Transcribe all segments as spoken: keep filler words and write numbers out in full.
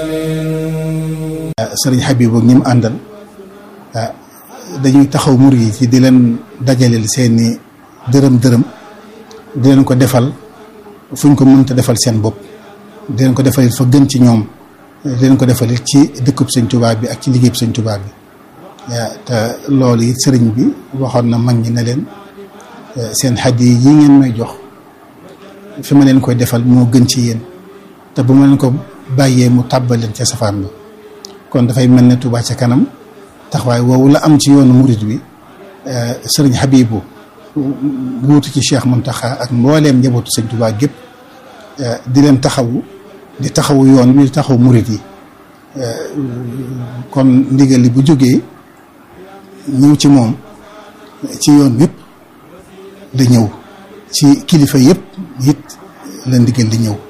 sëriñ Habibou ñi mu àndal dañuy taxaw mur yi ci di leen dajaleel seeni dërëm dërëm di leen ko defal fuñ ko mënta defal seen bopp di leen ko defal fa gën ci ñoom di leen ko defal ci dëkkub sëñ Tuubaa bi ak ci liggéeyub sëñ Tuubaa bi te loolu it sëriñ bi waxoon na mag ñi ne leen seen xaddi yi ngeen may jox fi ma leen koy defal moo gën ci yéen te bu ma leen ko bàyyee mu tàbbal leen ca safaan ba kon dafay mel ne Touba ca kanam taxawaay woowu la am ci yoonu murid bi sëriñ Habibou wuutu ci Cheikh Mountakha ak mbooleem njabootu sëñ Touba gépp di leen taxawu di taxawu yoon bi di taxawu murid yi kon ndigal li bu jógee ñëw ci moom ci yoon yëpp da ñëw ci kilifa yëpp it la ndigal di ñëw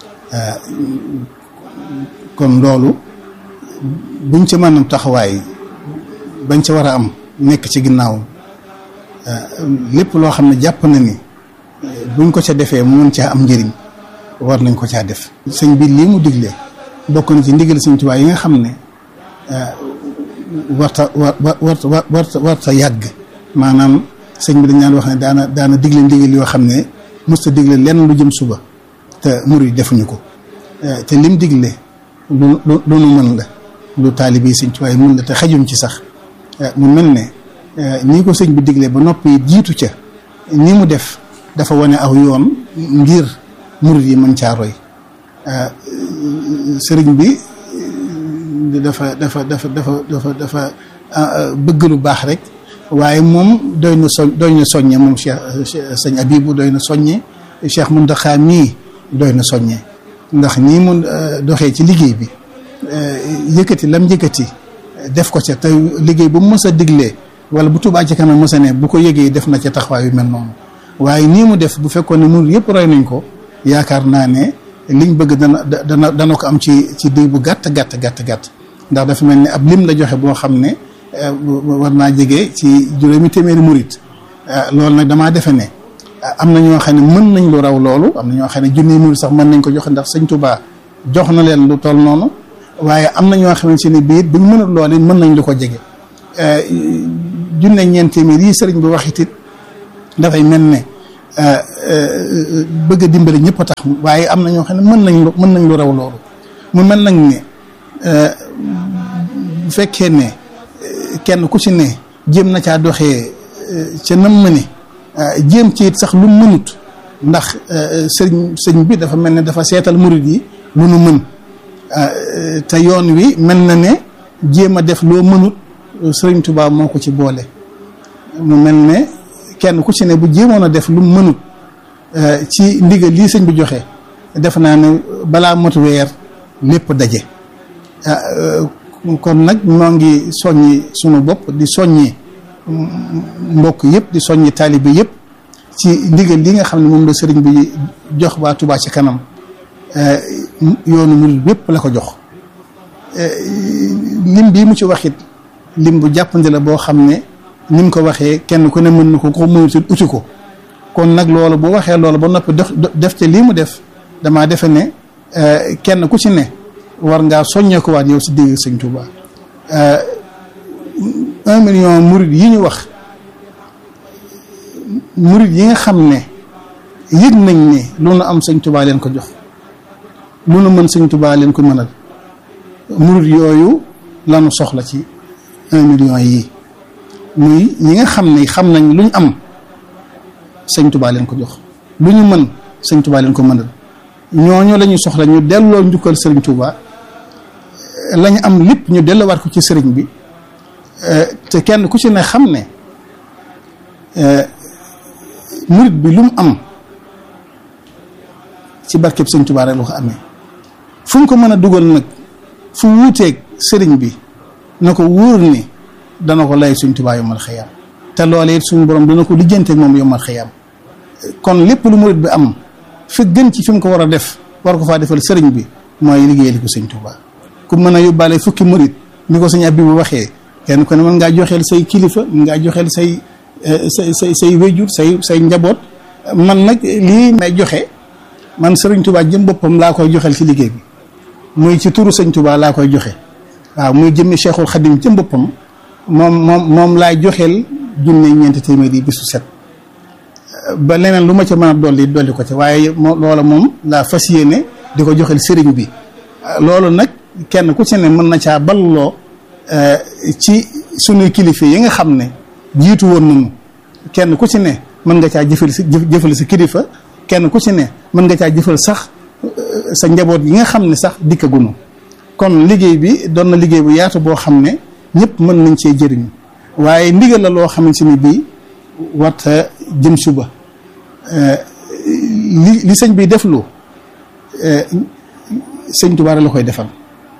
kon loolu buñ ci mën a taxawaay bañ ca war a am nekk ci ginnaaw lépp loo xam ne jàpp na ni buñ ko ca defee mu mën caa am njëriñ war nañ ko caa def. sëñ bi lii mu digle bokk na ci ndigal sëñ Tuubaa yi nga xam ne warta war warta warta warta yàgg maanaam sëñ bi dañ daan wax ne daana daana digle ndigal yoo xam ne mës ta digle lenn lu jëm suba te murid defuñu ko te lim digle lu lu lu nu mën la lu taalibe yi sëñ Tuubaa yi mën la te xajuñ ci sax mu mel ne nii ko sëñ bi diglee ba noppi jiitu ca ni mu def dafa wane aw yoon ngir murid yi mën caa roy sëriñ bi dafa dafa dafa dafa dafa dafa bëgg lu baax rek waaye moom doy na soñ doy na soññe moom Cheikh sëñ Habibou doy na soññe Cheikh Mountakha mii doy na soññe ndax nii mu doxee ci liggéey bi yëkkati lam yëkkati def ko ca te liggéey bu mu mës a diglee wala bu Touba ci kanam mës a ne bu ko yëgee def na ca taxawaay yu mel noonu waaye nii mu def bu fekkoon ne murid yëpp roy nañ ko yaakaar naa ne liñ bëgg dana dana dana ko am ci ci diir bu gàtt gàtt gàtt gàtt ndax dafa mel ni ab lim la joxe boo xam ne war naa jege ci juróomi téeméeri murid loolu nag damaa defe ne am na ñoo xam ne mën nañ lu raw loolu am na ñoo xam ne junni murid sax mën nañ ko joxe ndax sëñ Touba jox na leen lu toll noonu waaye am na ñoo xamante ne biir buñ mënul loolu it mën nañ lu ko jege junne ñeent téeméer yi sëriñ bi wax it dafay mel ne bëgg a dimbali ñëpp a tax waaye am na ñoo xam ne mën nañ lu mën nañ lu raw loolu mu mel nag ne bu fekkee ne kenn ku ci ne jéem na caa doxee ca nam mëne jéem ci it sax lu mënut ndax sëriñ sëriñ bi dafa mel ne dafa seetal murid yi lu nu mën te yoon wi mel na ne jéem a def loo mënut sëriñ Tuubaa moo ko ci boole mu mel ne kenn ku ci ne bu jéemoon a def lu mënut ci ndigal lii sëñ bi joxe def naa ne balaa mot weer lépp daje kon nag ñoo ngi soññi sunu bopp di soññi mbokk yëpp di soññi taalibe yëpp ci ndigal li nga xam ne moom la sëriñ bi jox waa Touba ci kanam yoonu murid yëpp la ko jox lim bii mu ci waxit lim bu jàppandi la boo xam ne ni mu ko waxee kenn ku ne mën na ko ko mënutul uti ko kon nag loolu bu waxee loolu ba noppi def def te lii mu def damaa defe ne kenn ku ci ne war ngaa soññee ko waat yow si digg sëñ Touba un million murid yi ñu wax murid yi nga xam ne yëg nañ ne lu nu am sëñ Touba leen ko jox lu nu mën sëñ Touba leen ko mënal murid yooyu lanu soxla ci un million yii muy ñi nga xam ne xam nañ lu ñu am sëñ Touba leen ko jox lu ñu mën sëñ Touba leen ko mënal ñooñu la ñu soxla ñu delloo njukkal sëriñ Touba la ñu am lépp ñu delluwaat ko ci sëriñ bi te kenn ku ci ne xam ne murid bi lu mu am ci barkeb sëñ Touba rek la ko amee fu mu ko mën a dugal nag fu wuuteeg sëriñ bi na ko wóor ni dana ko lay sëñ Touba yomal xëyam te loolee it suñu borom dana ko lijjanteeg moom yomal xëyam kon lépp lu murid bi am fi gën ci fi mu ko war a def war ko faa defal sëriñ bi mooy liggéeyal ko sëñ Touba ku mën a yóbbaale fukki murid ni ko sëñ Habibou waxee kenn ku ne mën ngaa joxeel say kilifa mën ngaa joxeel say say say say wéjur say say njaboot man nag lii may joxe man sëriñ Touba jëm boppam laa koy joxeel ci liggéey bi muy ci turu sëñ Touba laa koy joxe waaw muy jëmmi Cheikhul Khadim ci boppam moom moom moom laay joxeel junne ñeenti téeméer yi bisu set ba leneen lu ma ca mën a dolli dolli ko ca waaye moom loola moom laa fas yéene di ko joxeel sëriñ bi loolu nag kenn ku ci ne mën na caa balloo ci sunuy kilifa yi nga xam ne jiitu woon nañu kenn ku ci ne mën nga caa jëfal si jëfal si kilifa kenn ku ci ne mën nga caa jëfal sax sa njaboot yi nga xam ne sax dikkagunu kon liggéey bi doon na liggéey bu yaatu boo xam ne ñëpp mën nañ cee jëriñu waaye ndigal la loo xamante ni bii warta jëm suba li li sëñ bi def lu sëñ Tuubaa la koy defal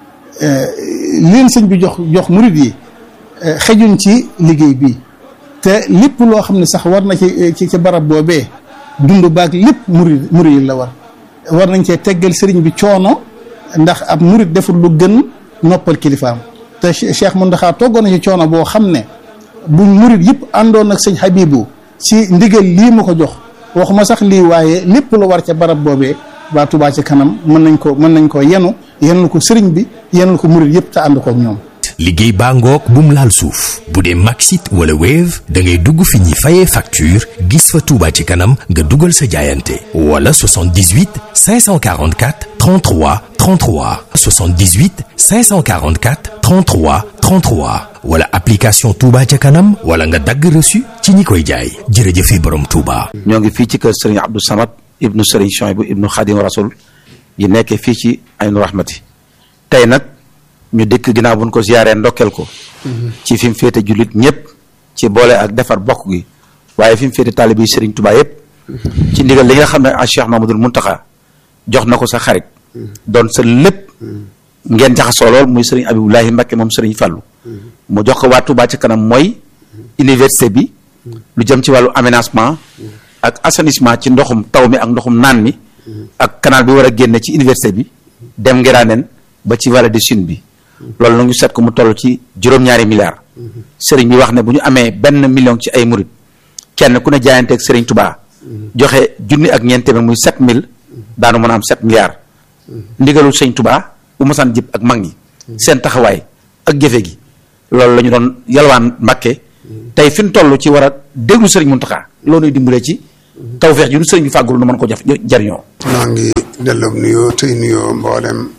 leen sëñ bi jox jox murid yi xejuñ ci liggéey bi te lépp loo xam ne sax war na ci ci barab boobee dund baag lépp murid murid la war war nañ cee teggal sëriñ bi coono ndax ab murid deful lu gën noppal kilifaam te Cheikh Mountakha toggoon na ci coono boo xam ne buñ murid yëpp àndoon ak sëñ Habibou ci ndigal lii ma ko jox waxuma sax lii waaye lépp lu war ca barab boobee waa Touba ci kanam mën nañ ko mën nañ ko yenu yenul ko sëriñ bi yenul ko murid yëpp te ànd kook ñoom. liggéey baa ngoog bu mu laal suuf bu dee Maxit wala Wave da ngay dugg fi ñi fayee facture gis fa Touba ci kanam nga dugal sa jaayante wala soixante-dix-huit cinq cent quarante-quatre trente-trois trente-trois soixante-dix-huit cinq cent quarante-quatre trente-trois trente-trois wala application Touba ca kanam wala nga dagg reçu ci ñi koy jaay jërëjëfe borom Touba. ñoo ngi fii ci kër Serigne Abdou Samad ibnu Serigne Chouaïbou ibnu Khadim Rasoul yi nekkee fii ci Aynu Rahmati tey nag ñu dëkk ginnaaw buñ ko ziyaaree ndokkeel ko ci fi mu féete jullit ñëpp ci boole ak defar bokk gi waaye fi mu féete taalibe yi Serigne Touba yëpp ci ndigal li nga xam ne Cheikh Mamadou Mountakha jox na ko sa xarit doon sa lépp ngeen jaxasoo lool muy Serigne Abibulahi Mbacké moom Serigne Fallou mu jox ko waa Touba ci kanam mooy université bi lu jëm ci wàllu aménagement ak assainissement ci ndoxum taw mi ak ndoxum naan mi ak canal bi war a génne ci université bi dem Ngiraaneen ba ci vallée du Sine bi loolu nag ñu seet ko mu toll ci juróom-ñaari milliards Serigne bi wax ne bu ñu amee benn million ci ay murid kenn ku ne jaayanteeg Serigne Touba joxe junni ak ñeent téeméer muy sept mille daanu mën a am sept milliards ndigalul Serigne Touba bu masaan jib ak mag ñi seen taxawaay ak jëfe gi loolu la ñu doon yalwaan Mbàkke tey fi ñu toll ci war a déglu Serigne Mountakha loolu ñuy dimbalee ci tawfeex ji nu Serigne bi fàggul nu mën ko jaf jariñoo. maa ngi delloo nuyoo tey nuyoo mboolem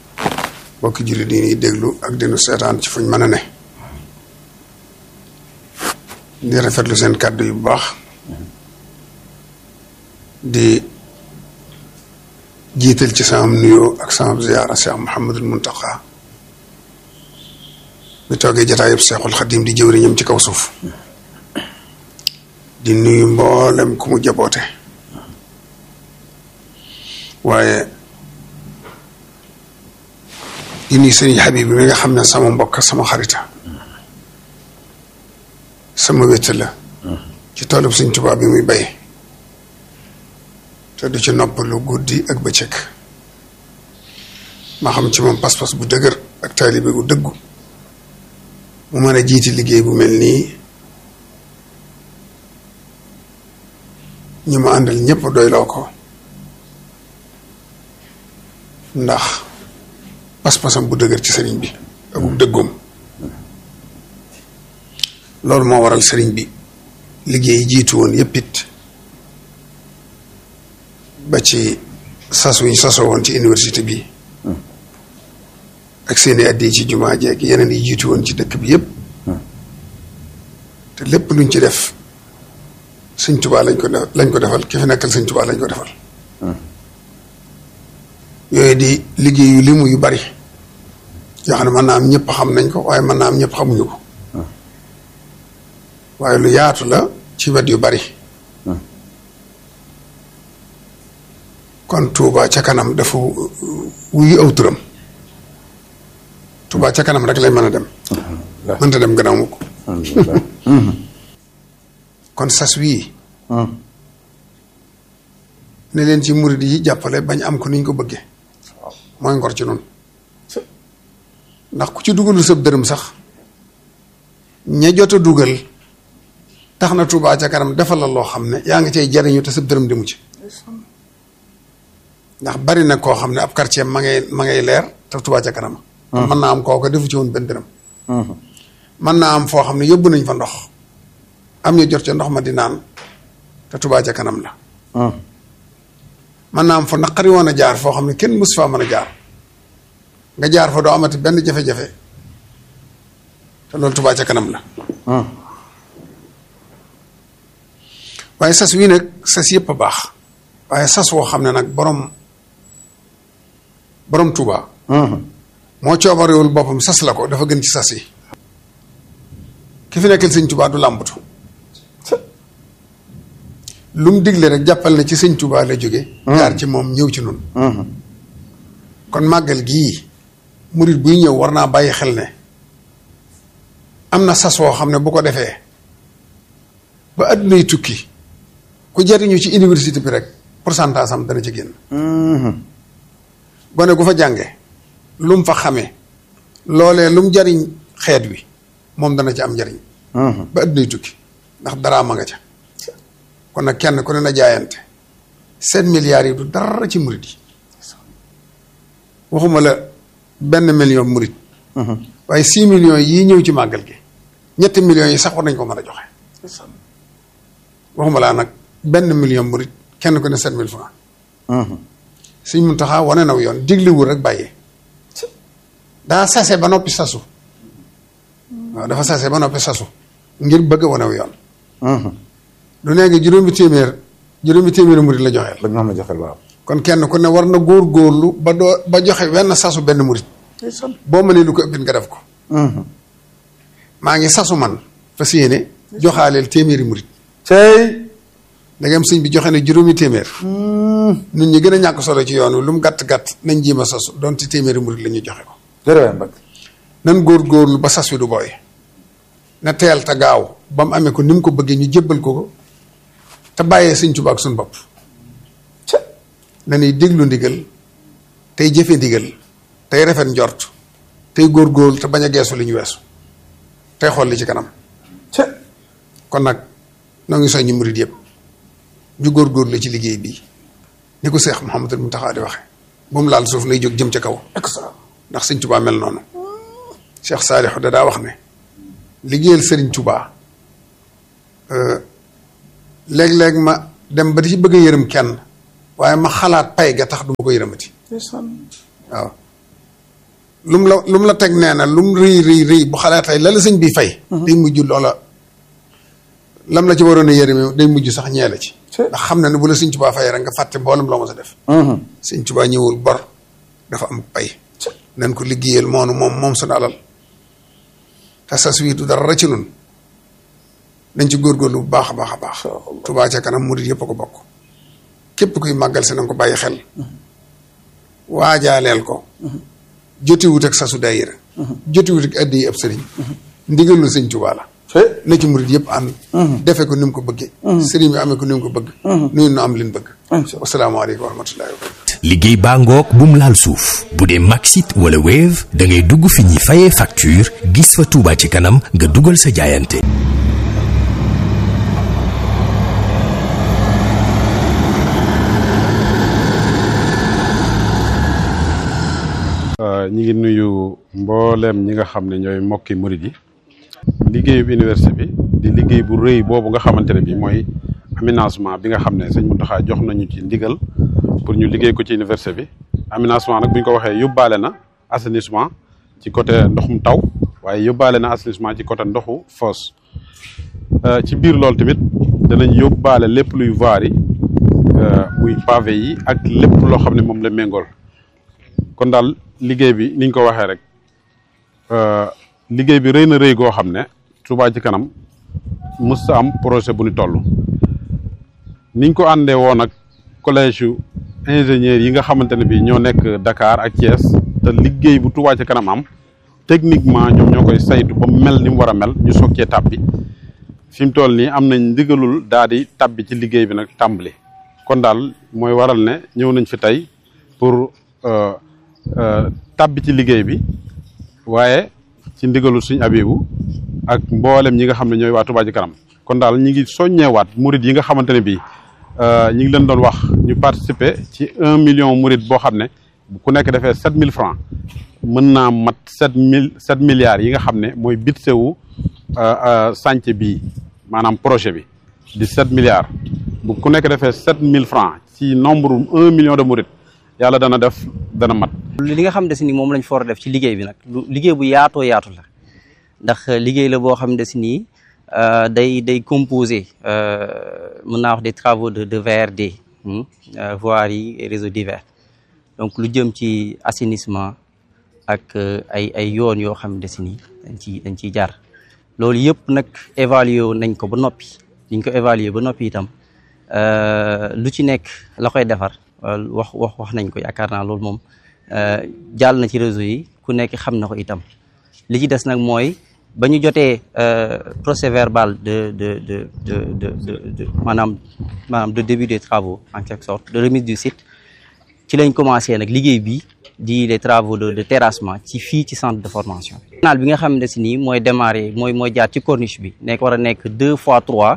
mbokki jullit yi ñuy déglu ak dinu seetaan ci fuñ mën a ne di rafetlu seen kàddu yu bu baax di jiital ci sama nuyoo ak sama ziyaara Cheikh Mouhamadul Mountakha bi toogee jataayub Cheikhul Khadim di jëwriñam ci kaw suuf di nuyu mboolem ku mu jaboote waaye di nuyu sëriñ Habib bi mi nga xam ne sama mbokk sama xarita sama wétt la ci toolub Sëriñ Tuubaa bi muy bay te du ci noppalu guddi ak bëccëg ma xam ci moom pas-pas bu dëgër ak taalibe bu dëggu mu mën a jiiti liggéey bu mel nii ñi ma àndal ñëpp doyloo ko ndax pas-pasam bu dëgër ci sëriñ bi ak bu dëggoom loolu moo waral sëriñ bi liggéey jiitu woon yëpp it ba ci sas wi ñu sasoo woon ci université bi ak seeni addi ci jumaa jeeg yeneen yi jiitu woon ci dëkk bi yëpp te lépp luñ ci def Sëñ Tuubaa lañ ko def lañ ko defal ki fi nekkal Sëñ Tuubaa lañ ko defal yooyu di liggéey yu limu yu bari yoo xam ne mën naa am ñëpp xam nañ ko waaye mën naa am ñëpp xamuñu ko waaye lu yaatu la ci wet yu bari kon Touba ca kanam dafa wuyu aw turam Touba ca kanam rek lay mën a dem mënta dem gannaaw mukk kon sas wii ne leen ci murid yi jàppale bañ am ko niñ ko bëggee mooy ngor ci noonu ndax ku ci dugalul sab dërëm sax ña jot a dugal tax na Touba ca kanam defal la loo xam ne yaa ngi cay jariñu te sab dërëm di mu ci ndax bari na koo xam ne ab quartier ma ngay ma ngay leer te Touba ca kanam. mën naa am kooku defu ci woon benn dërëm. mën naa am foo xam ne yóbbu nañ fa ndox am ñu jot ca ndox ma di naan te Touba ca kanam la. mën naa am fa naqari woon a jaar foo xam ne kenn mus faa mën a jaar nga jaar fa doo amati benn jafe-jafe te loolu Touba ca kanam la. waaye sas wii nag sas yëpp a baax waaye sas woo xam ne nag borom borom Touba. moo coobarewul boppam sas la ko dafa gën ci sas yi. ki fi nekkal sëñ Touba du làmbatu. lu mu digle rek jàppal na ci sëñ Touba la jóge jaar ci moom ñëw ci nun kon màggal gii murit buy ñëw war naa bàyyi xel ne am na sas woo xam ne bu ko defee ba addunay tukki ku jariñu ci université bi rek pourcentage am dana ci génn. gone gu fa jànge lu mu fa xamee loolee lu mu jariñ xeet wi moom dana ci am njariñ ba addunay tukki ndax daraa ma nga ca. kon nag kenn ku ne na jaayante sept milliards yi du dara ci murit yi waxuma la benn million murit waaye six millions yii ñëw ci màggal gi ñetti millions yi sax war nañ ko mën a joxe waxuma laa nag benn million murit kenn ku ne sept mille francs Sëñ Muntaxa wane naw yoon digliwul rek bàyyee daa sase ba noppi sasu waaw dafa sase ba noppi sasu ngir bëgg a wanew yoon lu nekk juróomi téeméer juróomi téeméeri murit la joxeel. la ñu joxeel waaw. kon kenn ku ne war na góor góorlu ba doo ba joxe wenn sasu benn murit. boo mënee lu ko ëppit nga def ko. maa ngi sasu man fas yéene joxaaleel téeméeri murit. tey. ndegam sëñ bi joxe ne juróomi téeméer. nun ñi gën a ñàkk solo ci yoon wi lu mu gàtt gàtt nañ jéem a sasu donte téeméeri murit la ñuy joxe ko. jërëjëf. nan góor góorlu ba sas wi du booy. na teel te gaaw ba mu amee ko ni mu ko bëggee ñu jébbal ko ko. te bàyyee sëñ Tuubaa ak suñu bopp nañuy déglu ndigal tey jëfe ndigal tey rafet njort tey góorgóorlu te bañ a geesu li ñu weesu tey xool li ci kanam kon nag noo ngi soññi murit yëpp ñu góorgóorlu ci liggéey bi ni ko Seex Muhammadul Muntaxa di waxe bu mu laal suuf lay jóg jëm ca kaw ndax sëñ Tuubaa mel noonu Cheikh Saalixu da daa wax ne liggéeyal sëriñ Tuubaa léeg-léeg ma dem ba di ci bëgg a yërëm kenn waaye ma xalaat pay ga tax du ma ko yërëmati waaw lu mu la lu mu la teg nee na lu mu rëy rëy rëy bu xalaatay la la sëñ bi fay day mujj loola lam la ci waroon a yërëme day mujj sax ñee la ci ndax xam na ne bu la sëñ Tuubaa fay rek nga fàtte mboolem loo ma sa def sëñ Tuubaa ñëwul bor dafa am pay nañ ko liggéeyal moonu moom moom suñu alal te sas wii du dara ci nun nañ ci góorgóorlu bu baax a baax a baax Touba ca kanam murit yëpp a ko bokk képp kuy màggal si na nga ko bàyyi xel waajaaleel ko jotiwut ak sasu daayira jotiwut ak addi yi ab sëriñ ndigalu sëñ Touba la na ci murit yëpp ànd defe ko ni mu ko bëggee sëriñ bi amee ko ni mu ko bëgg nuyu nu am liñ bëgg wasalaamaaleykum wa rahmatullahi wa barakatuh liggéey baa ngoog bum laal suuf bu dee Maxit wala Wave da ngay dugg fi ñi fayee facture gis fa Touba ci kanam nga dugal sa jaayante ñi ngi nuyu mbooleem ñi nga xam ne ñooy mbokki murid yi liggéeyu université bi di liggéey bu rëy boobu nga xamante ne bi mooy aménagement bi nga xam ne sëñ Mountakha jox nañu ci ndigal pour ñu liggéey ko ci université bi aménagement nag bu ñu ko waxee yóbbaale na assainissement ci côté ndoxum taw waaye yóbbaale na assainissement ci côté ndoxu fosse ci biir loolu tamit danañ yóbbaale lépp luy voirie muy pavé yi ak lépp loo xam ne moom la méngool kon daal liggéey bi niñ ko waxee rek liggéey bi rëy na rëy goo xam ne Touba ci kanam mës sa am projet bu ñu toll niñ ko àndee woon ak collège yu ingénieurs yi nga xamante ne bi ñoo nekk Dakar ak Thiès te liggéey bu Touba ci kanam am techniquement ñoom ñoo koy saytu ba mel ni mu war a mel ñu soog cee tàbbi fi mu toll nii am nañ ndigalul daal di tàbbi ci liggéey bi nag tàmbali kon daal mooy waral ne ñëw nañ fi tey pour tàbbi ci liggéey bi waaye ci ndigalul suñ abibu ak mboolem ñi nga xam ne ñooy waa Touba ci kanam kon daal ñi ngi soññeewaat murid yi nga xamante ne bii ñi ngi leen doon wax ñu participer ci un million murid boo xam ne bu ku nekk defee sept mille francs mën naa mat sept mille sept milliards yi nga xam ne mooy budget wu chantier bii maanaam projet bi di sept milliards bu ku nekk defee sept mille francs ci nombre un million de mourides yàlla dana def dana mat. li nga xam ne si ni moom lañ fa war a def ci liggéey bi nag lu liggéey bu yaatoo yaatu la ndax liggéey la boo xam ne si nii day day composé mën naa wax des travaux de de V R D voirie et réseaux divers donc lu jëm ci assainissement ak ay ay yoon yoo xam ne si nii dañ ciy dañ ciy jaar loolu yëpp nag évaluer nañ ko ba noppi liñ ko évaluer ba noppi itam lu ci nekk la koy defar wax wax wax nañ ko yaakaar naa loolu moom jàll na ci réseau yi ku nekk xam na ko itam li ci des nag mooy ba ñu jotee procès verbal de de de de de de maanaam maanaam de début des travaux en quelque sorte de remise du site ci lañ commencé nag liggéey bi di les travaux de de terrassement ci fii ci centre de formation. canal bi nga xam ne si nii mooy démarrer mooy mooy jaar ci corniche bi nekk war a nekk deux fois trois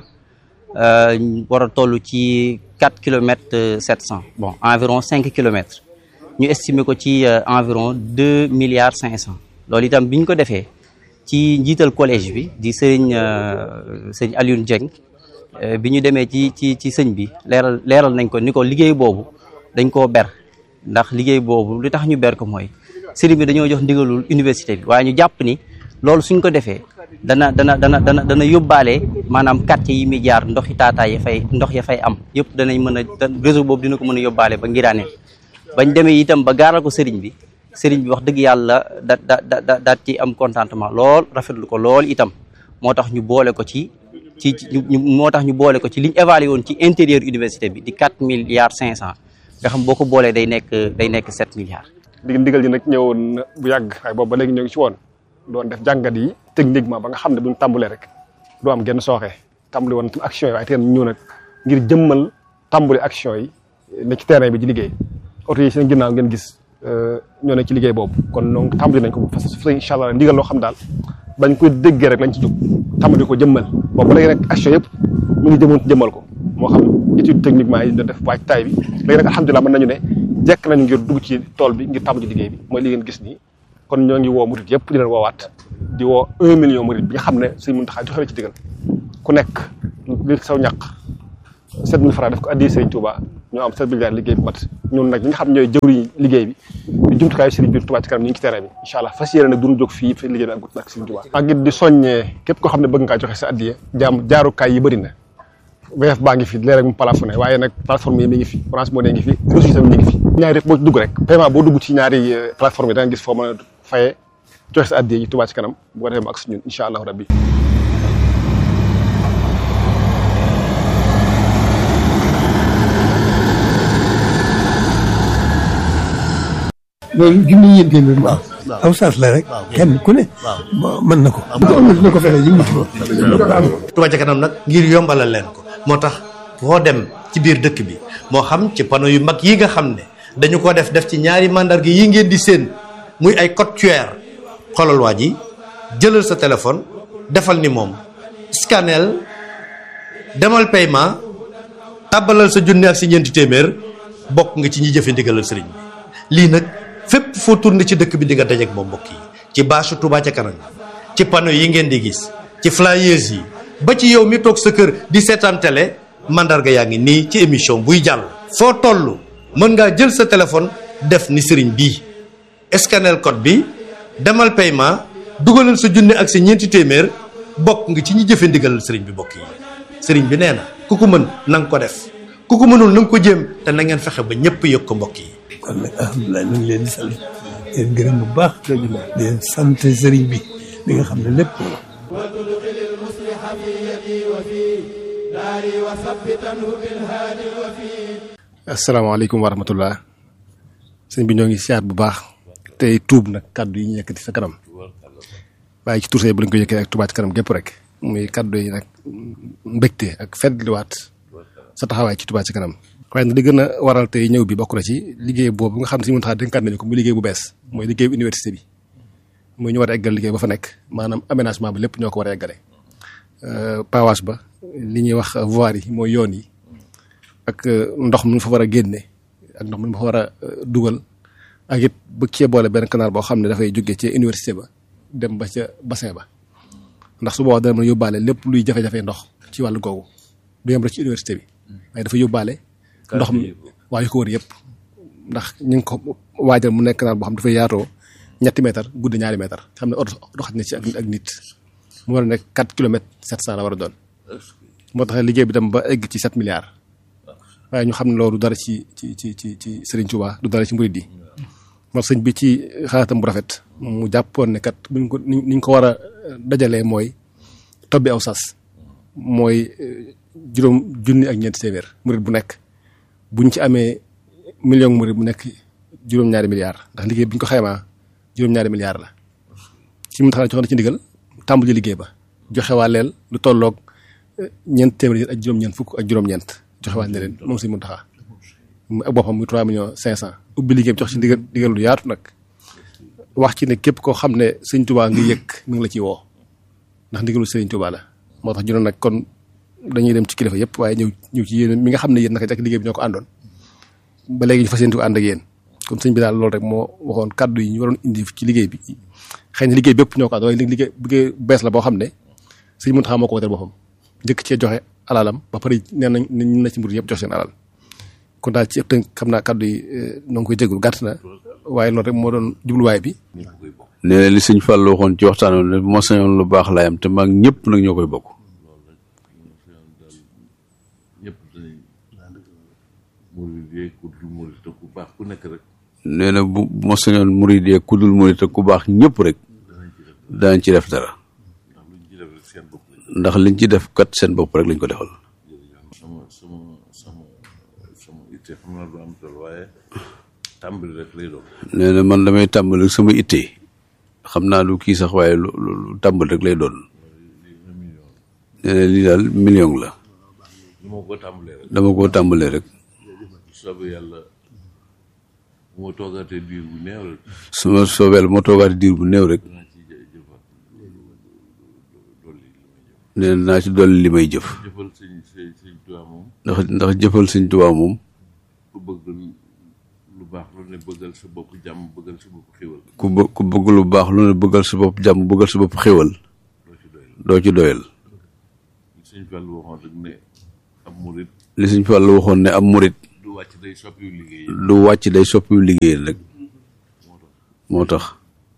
war a toll ci quatre kilomètres sept cent bon environ cinq kilomètres ñu estimer ko ci environ deux milliards cinq cent loolu itam bi ñu ko defee ci njiital collège bi di sëriñ sëñ Alioune Dieng bi ñu demee ci ci ci sëñ bi leeral leeral nañ ko ni ko liggéey boobu dañ koo ber ndax liggéey boobu li tax ñu ber ko mooy sëriñ bi dañoo jox ndigalul université bi waaye ñu jàpp ni loolu suñ ko defee dana dana dana dana dana yóbbaale maanaam quartier yi muy jaar ndox yi taataay ya fay ndox ya fay am yëpp danañ mën a réseau boobu dina ko mën a yóbbaale ba ngiraaneen bañ demee itam ba gaaral ko sëriñ bi sëriñ bi wax dëgg yàlla da da da daat ci am contentement lool rafetlu ko lool itam moo tax ñu boole ko ci ci moo tax ñu boole ko ci liñ évalué woon ci intérieur université bi di quatre milliards cinq cent nga xam boo ko boolee day nekk day nekk sept milliards. dig ndigal ji nag ñëwoon na bu yàgg waaye boobu ba léegi ñoo ngi ci woon doon def jàngat yi techniquement ba nga xam ne buñ tàmbalee rek du am genn sooxee tàmbali woon action yi waaye teen ñëw nag ngir jëmmal tàmbali action yi ne ci terrain bi di liggéey oto yi seen ginnaaw ngeen gis ñoo ne ci liggéey boobu kon donc tàmbali nañ ko fas fa incha allah ndigal loo xam daal bañ koy déggee rek lañ ci jóg tàmbali ko jëmmal boobu ba léegi nag action yëpp mu ngi jëmoon jëmmal ko moo xam étude techniquement yi doon def waaj taay bi léegi nag alhamdulilah mën nañu ne jekk nañu ngir dugg ci tool bi ngir tàmbali liggéey bi mooy li ngeen gis nii kon ñoo ngi woo murit yëpp di leen woowaat di woo un million murit bi nga xam ne Sëriñ Muntaxa joxe na ci digal ku nekk li saw ñàq sept mille francs def ko addi Sëriñ Touba ñoo am sept milliards liggéey bi mat ñun nag ñi nga xam ñooy jëwriñ liggéey bi di jumtukaayu Sëriñ bi Touba ci kanam ñu ngi ci terrain bi incha allah fas yéene nag duñu jóg fii fi liggéey bi ak gut nag Sëriñ Touba ak it di soññee képp koo xam ne bëgg ngaa joxe sa addiye jaam jaarukaay yi bëri na V F baa ngi fi léeg rek mu plafonné waaye nag plateforme yi mi ngi fi Orange Money ngi fi réseau yi tamit mi ngi fi ñaari rek boo ci dugg rek paiement boo dugg ci ñaari plateforme yi da nga gis foo mën a fayee joxe sa addiye yi Touba ci kanam bu ko defee mu ak si ñun incha allahu rabbi loolu junni ñeent téeméer waaw aw saas la rek kenn ku ne mën na ko na ko fexe ñu Touba ca kanam nag ngir yombalal leen ko moo tax foo dem ci biir dëkk bi moo xam ci panneau yu mag yi nga xam ne dañu ko def def ci ñaari mandarga yi ngeen di seen muy ay code Q R xoolal waa ji jëlal sa téléphone defal ni moom scanel demal paiement tàbbalal sa junni ak si ñeenti téeméer bokk nga ci ñi jëfe ndigalal sëriñ bi lii nag fépp foo tourné ci dëkk bi di nga dajeek moom mbokk yi ci bâche Touba ca kanam ci panneau yi ngeen di gis ci flyers yi ba ci yow mi toog sa kër di seetaan télé mandarga yaa ngi nii ci émission buy jàll foo toll mën ngaa jël sa téléphone def ni sëriñ bii scanel code bi demal paiement dugalal sa junne ak sa ñeenti téeméer bokk nga ci ñi jëfe ndigalal sëriñ bi mbokk yi sëriñ bi nee na ku ko mën na nga ko def ku ko mënul na nga ko jéem te na ngeen fexe ba ñëpp yëg ko mbokk yi kon nag alhamdulilah ñu ngi leen di sant leen gërëm bu baax di leen sant sëriñ bi li nga xam ne lépp asalaamaaleykum wa rahmatullah sëñ bi ñoo ngi siyaat bu baax tey tuub nag kaddu yi ñu yëkkati sa kanam waaye ci tursee bu lañ ko yëkkee ak Touba ci kanam gépp rek muy kaddu yi nag mbégte ak feddliwaat sa taxawaay ci Touba ci kanam waaye nag li gën a waral tey ñëw bi bokk na ci liggéey boobu nga xam ne si mën taxaa dénkaat nañu ko muy liggéey bu bees mooy liggéey bu université bi mooy ñu war a eggal liggéey ba fa nekk maanaam aménagement bi lépp ñoo ko war a eggale pavage ba li ñuy wax voirie yi mooy yoon yi ak ndox mu fa war a génne ak ndox mu fa war a dugal ak it bëgg cee boole benn canal boo xam ne dafay jóge ci université ba dem ba ca bassin ba ndax su boobaa dana mën a yóbbaale lépp luy jafe-jafe ndox ci wàllu googu du yem rek ci université bi waaye dafa yóbbaale ndox mi waa yu ko wër yëpp ndax ñu ngi ko waajal mu nekk canal boo xam dafay yaatoo ñetti mètre guddi ñaari mètre xam ne oto doxat na ci ak nit mu war a nekk quatre kilomètres sept cent la war a doon moo tax liggéey bi dem ba egg ci sept milliards waaye ñu xam ne loolu du dara ci ci ci ci ci Serigne Touba du dara ci murid yi moo sëñ bi ci xalaatam bu rafet mu jàppoon ne kat buñ ko niñ ko war a dajalee mooy tobbi aw sas mooy juróom junni ak ñeenti téeméer murid bu nekk buñ ci amee million murid bu nekk juróom-ñaari milliards ndax liggéey bi ñu ko xaymaa juróom-ñaari milliards la ci mu tax joxoon na ci ndigal tàmbali liggéey ba joxe waa leel lu tolloog ñeent téeméer ak juróom-ñeent fukk ak juróom-ñeent joxe waa ne leen moom si mun taxaa ak boppam muy trois millions cinq cent ubbi liggéey bi jox ci ndigal ndigal lu yaatu nag wax ci ne képp koo xam ne sëñ Touba ngi yëg mi ngi la ciy woo ndax ndigalu sëñ Touba la moo tax juróom nag kon dañuy dem ci kilifa yëpp waaye ñëw ñëw ci yéen mi nga xam ne yéen naka jekk liggéey bi ñoo ko àndoon ba léegi ñu fas yéene ko ànd ak yéen kon sëñ bi daal loolu rek moo waxoon kàddu yi ñu waroon indi ci liggéey bi xëy na liggéey bépp ñoo ko ànd waaye liggéey liggéey bees la boo xam ne sëñ Mountakha moo ko woteel boppam njëkk cee joxe alalam ba pare nee nañ ñu na ci mbir yëpp jox seen alal kon daal ci ëpp tënk xam naa kàddu yi noo ngi koy jégul gàtt na waaye loolu rek moo doon jubluwaay bi. nee na li sëñ Fall waxoon ci waxtaan ne bu ma sañoon lu baax laay am te maag ñëpp nag ñoo koy bokk. nee na bu bu ma sañoon murid yi ku dul murid te ku baax ñëpp rek daañ ci def dara ndax liñ ci def kat seen bopp rek lañ ko defal. nee na man damay tàmbali sama itte xam naa lu kii sax waaye lu lu tàmbali rek lay doon. nee na lii daal million la. dama koo tàmbalee rek. su ma soobee moo toogaatee diir bu néew rek. nee na naa ci dolli li may jëf. ndax ndax jëfal sëñ Tuubaa moom. ku bë ku bëgg lu baax lu ne bëggal sa bopp jàmm bëggal sa bopp xéwal doo ci doyal. li sëñ Fall waxoon ne am murit du wàcc day soppiwu liggéey rek moo tax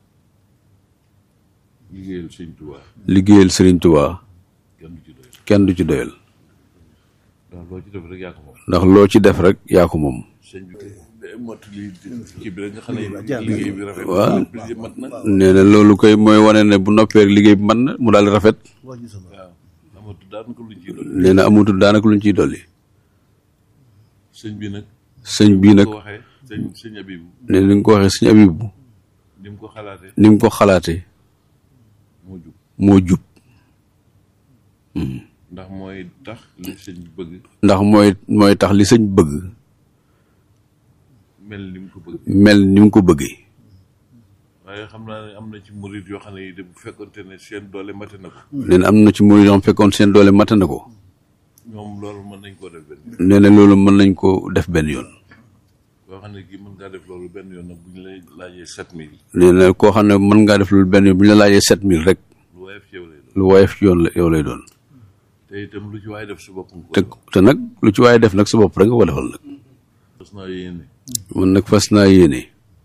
liggéeyal sëriñ Tuubaa kenn du ci doyal ndax loo ci def rek yaa ko moom. waaw nee na loolu koy mooy wane ne bu noppee rek liggéey bi mën na mu daal di rafet. nee na amatul daanaka luñ ciy dolli. sëñ bi nag. sëñ bii nag nee na ni nga ko waxee sëñ Abibu ni mu ko xalaatee ni mu ko xalaatee moo jub moo jub. ndax mooy tax li sëñ bëgg. ndax mooy mooy tax li sëñ bëgg. mel ni mu ko bëgg. mel ni mu ko bëggee. waaye xam naa ne am na ci murid yoo xam ne bu fekkonte ne seen doole mate na ko. nee na am na ci murid yoo xam fekkoon seen doole mate na ko. ñoom loolu mën nañ koo def benn yoon. nee na loolu mën nañ ko def benn yoon. koo xam ne kii mën ngaa def loolu benn yoon nag bu ñu lay laajee sept mille. nee na koo xam ne mën ngaa def loolu benn yoon bu ñu la laajee sept mille rek. lu woyof ci yow lay doon. lu woyof ci yoon la yow lay doon. te itam lu ci waay def sa bopp nga ko. te te nag lu ci waay def nag sa bopp rek nga ko defal nag. fas naa yéene. man nag fas naa yéene.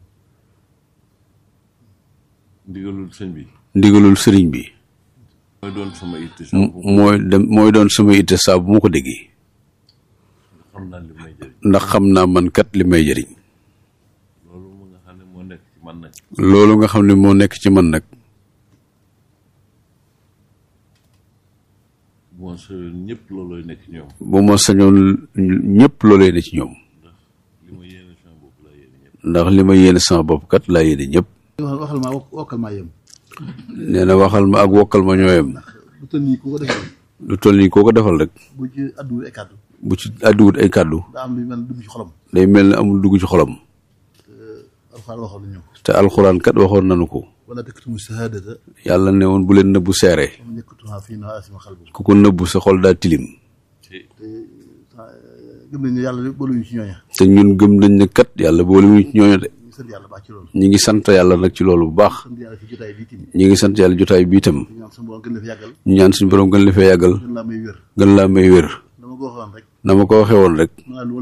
ndigalul sëñ bi. ndigalul sëriñ bi. mooy doon sama itte. mooy dem mooy doon sama itte saa bu ma ko déggee. xam naa li may jëriñ. ndax xam naa man kat li may jëriñ. loolu nga xam ne moo nekk ci man nag. loolu nga xam ne moo nekk ci man nag. bu ma sañoon ñëpp loolooy nekk ci ñoom. bu ma sañoon ñëpp loolooy nekk ci ñoom. ndax li ma yéene sama bopp kat laa yéene ñëpp. waxal ma wokkal ma yem. nee na waxal ma ak wokkal ma ñoo yem. lu toll nii ku ko defal. lu toll nii koo ko defal rek. bu ci adduwul ay kàddu. bu ci adduwul ay kàddu. daa am lu mel dugg ci xolam. day mel ne amul dugg ci xolam. alxuraan waxoon nañu ko. te alxuraan kat waxoon nañu ko. wala taktumu shahadata. yàlla ne woon bu leen nëbbu seere. ku ko nëbbu sa xol daa tilim. gëm nañ ne yàlla booluñu ci ñooña. te ñun gëm nañ ne kat yàlla booluñu ci ñooña de. ñi ngi sant yàlla nag ci loolu bu baax ñi ngi sant yàlla jotaay bi itam ñu ñaan suñu borom gën la fee yàggal gën laa may wér na ma ko waxee woon rek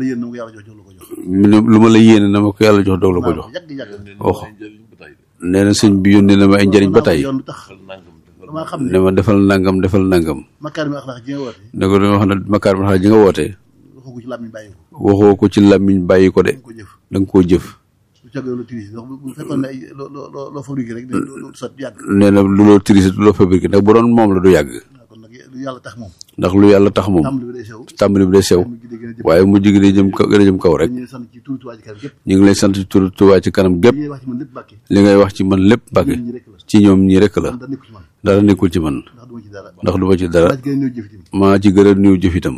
lu ma la yéene na ma ko yàlla jox doog la ko jox wax nee na sëñ bi yónnee na ma ay njëriñ ba tey ne ma defal nangam defal nangam ne ko dama wax ne makaar mi ji nga woote waxoo ko ci làmmiñ bàyyi ko de da nga koo jëf nee na lu loo tirise du loo fabriqué ndax bu doon moom la du yàgg ndax lu yàlla tax moom tàmbali bi day sew waaye mu jigi day jëm kaw gën a jëm kaw rek ñu ngi lay sant ci turu Touba ci kanam gépp li ngay wax ci man lépp Mbàkke ci ñoom ñii rek la dara nekkul ci man ndax du ma ci dara maa ci gën a néew jëf itam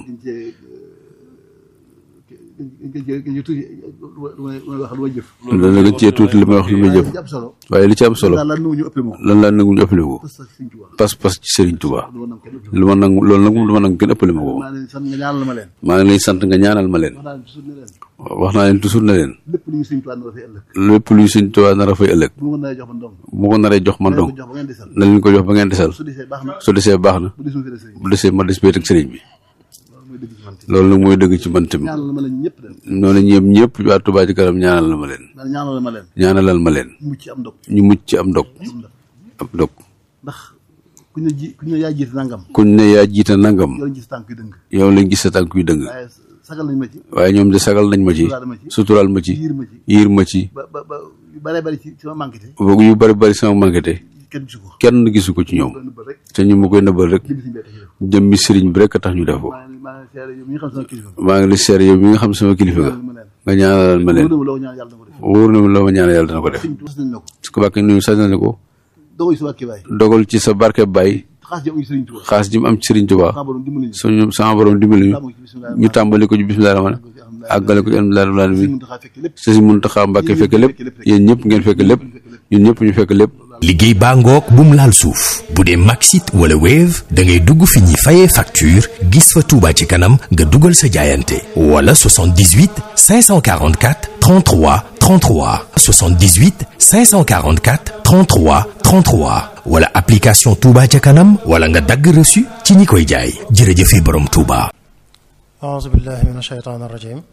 dana gën cee tuuti li may wax li may jëf waaye li ci am solo lan laa nangu ñu ëppale ko pas-pas ci Serigne Touba lu ma nangu loolu nag moom lu ma nangu kenn ëppale ma ko maa ngi lay sant nga ñaanal ma leen wax naa leen toujours ne leen lépp luy Serigne Touba nar a fay ëllëg bu ma ko naree jox man dong na leen ko jox ba ngeen desal su desee baax na bu desee ma des beet ak Serigne bi loolu nag mooy dëgg ci man tamit noonu ñëpp ñëpp waa Touba ci kanam ñaanal na ma leen ñaanalal ma leen ñu mucc ci am dog am dog ndax kuñ ne ji kuñ ne yaa jiite nangam kuñ ne yaa jiite nangam yow lañ gis sa tànk yu dëng waaye ñoom de sagal nañ ma ci suturaal ma ci yiir ma ci yu bari bari sama manqué kenn gisu ko ci ñoom te ñu ma koy nëbbal rek jëmmi sëriñ bi rek a tax ñu def ko maa ngi li seer yow mi nga xam sama kilifa ga nga ñaanalal ma leen wóor na ma loo ma ñaanal yàlla dana ko def su ko bàkkee nuyu sañ na ko dogal ci sa barke Baye xaas ji mu am ci Sëriñ Tuubaa suñu sama borom dimbali ñu ñu tàmbali ko ci bismillaahi rahmaani àggale ko ci alhamdulillaahi rabbil aalamiin Sëriñ Muntaxa Mbàkke fekk lépp yéen ñëpp ngeen fekk lépp ñun ñëpp ñu fekk lépp liggéey baa ngoog bu mu laal suuf bu dee Maxit wala Wave da ngay dugg fi ñuy fayee facture gis fa Touba ci kanam nga dugal sa jaayante wala soixante-dix-huit cinq cent quarante-quatre trente-trois trente-trois soixante-dix-huit cinq cent quarante-quatre trente-trois trente-trois wala application Touba ca kanam wala nga dagg reçu ci ñi koy jaay jërëjëfe borom Touba. A'uuzu billahi mina shaytaani rajiim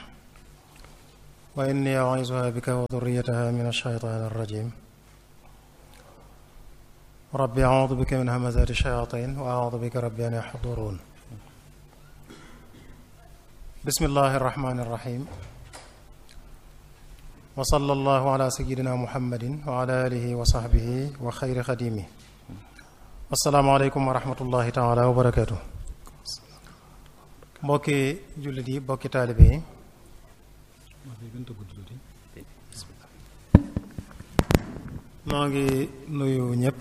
wa inni u'iizuha bika wa dhurriyyataha mina shaytaani rajiim rabbi a'uudu bika min hamazaati shayaatiin wa a'uudu bika rabbi an yahduruun bismillahi rahmaani rahiim wa sallallahu ala sayyidina muhammadin wa ala alihi wa sahbihi wa xayri xadimi assalaamu aleykum wa rahmatullahi taala wa barakaatu mbokki jullit yi mbokki taalibe yi noo ngi nuyu ñëpp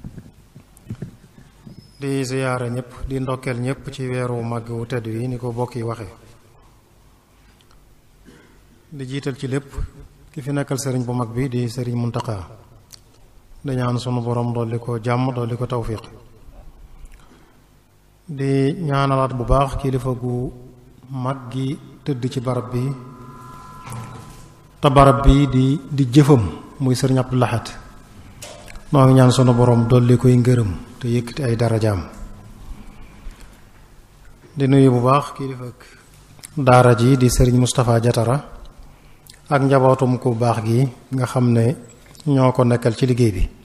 di ziyaara ñëpp di ndokkeel ñëpp ci weeru màgg wu tedd yi ni ko bokk yi waxe di jiital ci lépp ki fi nekkal sëriñ bu mag bi di sëriñ Muntaxa di ñaan sunu borom dolli ko jàmm dolli ko tawfiq di ñaanalaat bu baax kilifa gu mag gi tëdd ci barab bi te barab bi di di jëfam muy sëriñ Abdou Lahad noo ngi ñaan sunu borom dolli koy ngërëm te yëkkati ay darajaam di nuyu bu baax kilifa daara ji di sëriñ Moustapha Jatara ak njabootum ku baax gi nga xam ne ñoo ko nekkal ci liggéey bi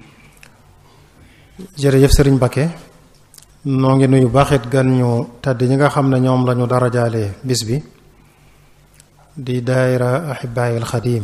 jërëjëf sëriñ Bakke noo ngi nuyu baaxit gan ñu tedd ñi nga xam ne ñoom lañu darajaale bis bi di daayira Ahibaayil Xadiim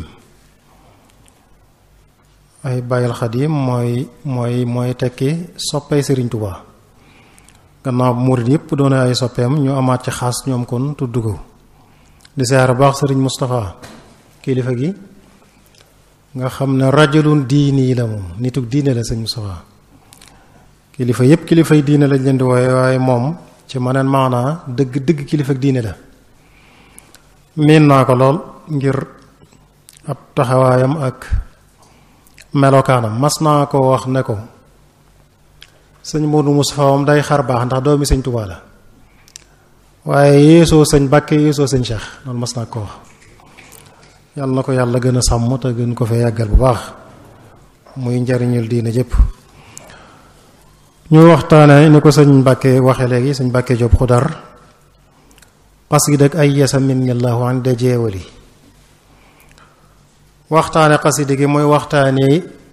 Ahibaayil Xadiim mooy mooy mooy tekki soppay sëriñ Tuubaa gannaaw murid yëpp doone ay soppeem ñu amaat ci xaas ñoom kon tudd ko di siyaare baax sëriñ Moustapha kilifa gi nga xam ne rajulun diini la moom nitug diine la sëriñ Moustapha kilifa yëpp kilifay diine lañ leen di wooye waaye moom ci maneen maanaa dëgg dëgg kilifa diine la miin naa ko lool ngir ab taxawaayam ak melokaanam mas naa ko wax ne ko sëñ Modou Moustapha moom day xar baax ndax doomi sëñ Tuubaa la waaye yéesoo sëñ Bakke yéesoo sëñ Cheikh loolu mas naa ko wax yàlla na ko yàlla gën a sàmm te gën ko fee yàggal bu baax muy njariñul diine jëpp. ñu waxtaane ni ko sëñ Mbàkke waxe léegi sëñ Mbàkke Jóob Xudar xasida ak ay yasa minillahu an da jeewali waxtaane xasida gi mooy waxtaane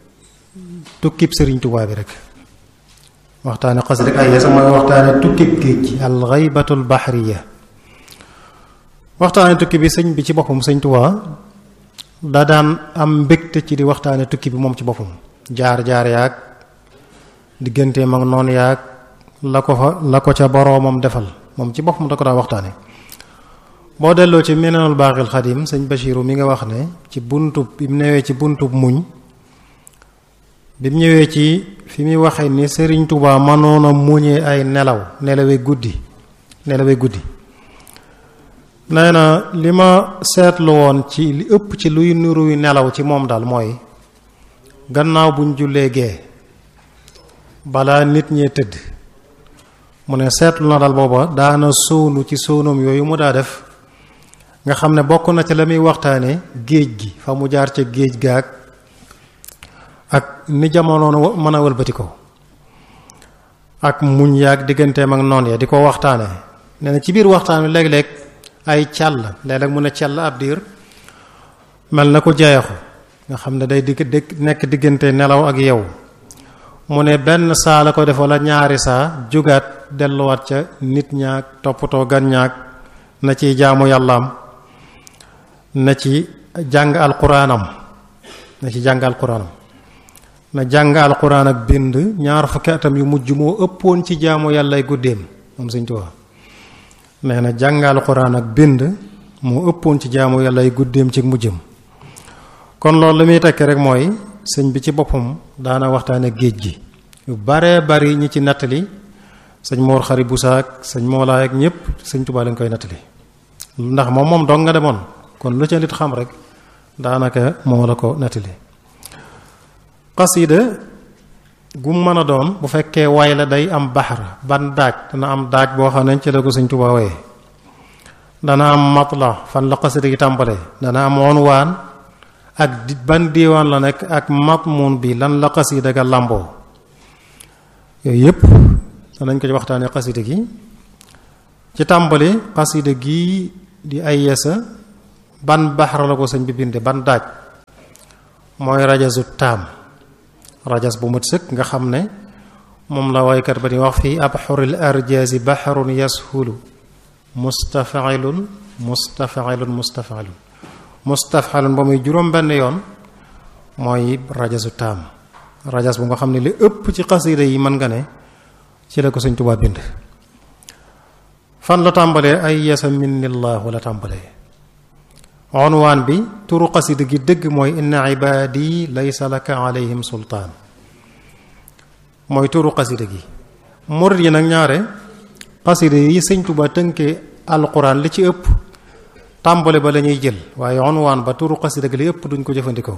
tukkib sëriñ Tuubaa bi rek waxtaane xasida ak ay yasa mooy waxtaane tukkib géej al xaybatul bahriya waxtaane tukki bi sëñ bi ci boppam sëñ Tuubaa da daan am mbégte ci di waxtaane tukki bi moom ci boppam jaar-jaar yaag digganteem ak noonu yaag la ko fa la ko ca boroomam defal moom ci boppam da ko daa waxtaane boo delloo ci Minanul Baaxil Xadim sëñ Bachiru mi nga wax ne ci buntub bi mu newee ci buntub muñ bi mu ñëwee ci fi muy waxee ni Sëriñ Tuubaa mënoon a muñee ay nelaw nelawee guddi nelawee guddi nee na li ma seetlu woon ci li ëpp ci luy nuruy nelaw ci moom daal mooy gannaaw buñ jullee gee balaa nit ñee tëdd mu ne seetlu na daal booba daana sóonu ci sóonum yooyu mu daa def nga xam ne bokk na ci la muy waxtaane géej gi fa mu jaar ca géej gaag ak ni jamono mën a wëlbati ko ak muñ yaag digganteem ak noon ya di ko waxtaane nee na ci biir waxtaan wi léeg-léeg ay càll léeg-léeg mu ne càll ab diir mel na ko jeexu nga xam ne day digg dëkk nekk diggante nelaw ak yow mu ne benn saa la ko def wala ñaari saa jugaat delluwaat ca nit ñaag toppatoo gan ñaag na ci jaamu yàllaam na ci jàng alquraanam na ci jàng alquraanam na jàng alquraan ak bind ñaar fukki atam yu mujj moo ëppoon ci jaamu yàllay guddeem moom Sëñ Tuubaa nee na jàng alquraan ak bind moo ëppoon ci jaamu yàllay guddeem ci mujjam kon loolu li muy tekki rek mooy sëñ bi ci boppam daana waxtaane géej gi yu bare bari ñi ci nattali sëñ Moor Xari Busaak sëñ Moolaay ak ñëpp Sëñ Tuubaa lañ koy nattali ndax moom moom dong nga demoon kon lu ca nit xam rek daanaka moo la ko nattali xasida gu mën a doon bu fekkee way la day am baxar ban daaj dana am daaj boo xam ne ci la ko Sëñ Tuubaa waye dana am matla fan la xasida gi tàmbale dana am unwaan ak ban diiwaan la nekk ak matmun bi lan la xasida ga làmboo yooyu yëpp danañ ko ci waxtaane xasida gi ci tàmbali xasida gi di ay yesa ban baxar la ko sëñ bi binde ban daaj mooy rajasu taam rajas bu mat sëkk nga xam ne moom la waykat ba di wax fii abxuril arjaasi baxarun yashulu mustafailun mustafailun mustafailun mustafailun ba muy juróom benn yoon mooy rajasu taam rajas bu nga xam ne li ëpp ci xasida yi mën nga ne ci la ko Sëñ Tuubaa bind fan la tàmbalee ay yasa minnillahu la tàmbalee onwaan bi turu xasida gi dëgg mooy inna ibaadi laysa laka alayhim sultaan mooy turu xasida gi murid yi nag ñaare xasida yi Sëñ Tuubaa tënkee alquran li ci ëpp tàmbale ba la ñuy jël waaye onwaan ba turu xasida gi li ëpp duñ ko jëfandikoo